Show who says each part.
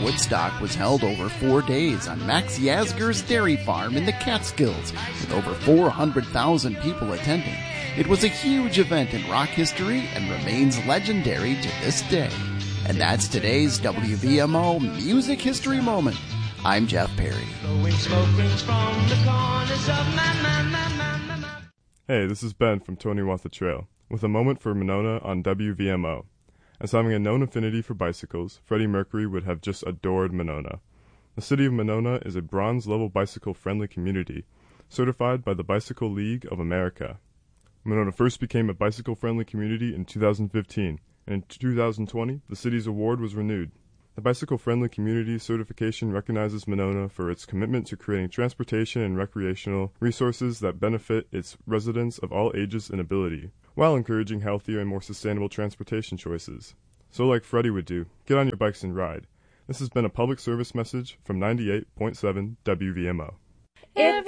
Speaker 1: Woodstock was held over 4 days on Max Yasgur's dairy farm in the Catskills, with over 400,000 people attending. It was a huge event in rock history and remains legendary to this day. And that's today's WVMO Music History Moment. I'm Jeff Perry.
Speaker 2: Hey, this is Ben from Tony Wants the Trail, with a moment for Monona on WVMO. As having a known affinity for bicycles, Freddie Mercury would have just adored Monona. The city of Monona is a bronze-level bicycle-friendly community, certified by the Bicycle League of America. Monona first became a bicycle-friendly community in 2015, and in 2020, the city's award was renewed. The Bicycle-Friendly Community certification recognizes Monona for its commitment to creating transportation and recreational resources that benefit its residents of all ages and ability, while encouraging healthier and more sustainable transportation choices. So like Freddie would do, get on your bikes and ride. This has been a public service message from 98.7 WVMO.
Speaker 3: If